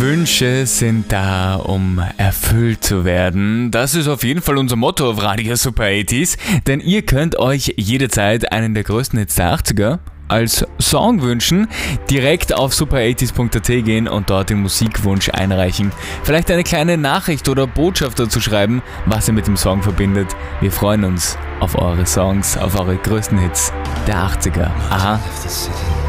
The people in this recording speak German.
Wünsche sind da, um erfüllt zu werden. Das ist auf jeden Fall unser Motto auf Radio Super 80s, denn ihr könnt euch jederzeit einen der größten Hits der 80er als Song wünschen, direkt auf super80s.at gehen und dort den Musikwunsch einreichen. Vielleicht eine kleine Nachricht oder Botschaft dazu schreiben, was ihr mit dem Song verbindet. Wir freuen uns auf eure Songs, auf eure größten Hits der 80er. Aha.